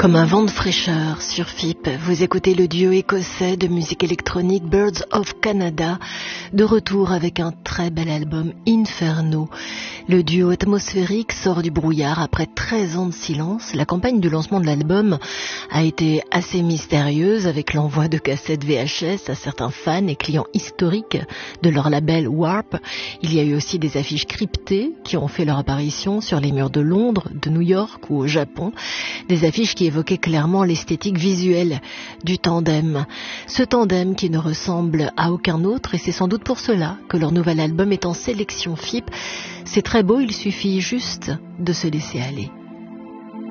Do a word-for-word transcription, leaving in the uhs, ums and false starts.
Comme un vent de fraîcheur sur F I P, vous écoutez le duo écossais de musique électronique Birds of Canada, de retour avec un très bel album Inferno. Le duo atmosphérique sort du brouillard après treize ans de silence. La campagne de lancement de l'album a été assez mystérieuse, avec l'envoi de cassettes V H S à certains fans et clients historiques de leur label Warp. Il y a eu aussi des affiches cryptées qui ont fait leur apparition sur les murs de Londres, de New York ou au Japon. Des affiches qui évoquait clairement l'esthétique visuelle du tandem. Ce tandem qui ne ressemble à aucun autre, et c'est sans doute pour cela que leur nouvel album est en sélection F I P. C'est très beau, il suffit juste de se laisser aller.